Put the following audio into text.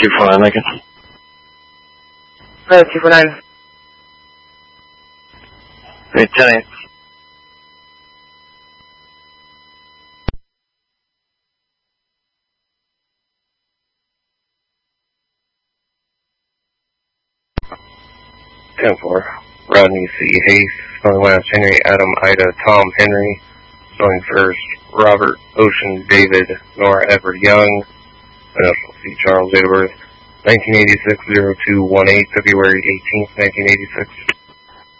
249 Lincoln. 249. Great, 10-8. Rodney C. Hayes, spelling last Henry, Adam, Ida, Tom, Henry, spelling first Robert, Ocean, David, Nora, Edward, Young, initial C. Charles, date of birth 1986-02-18, February 18th, 1986.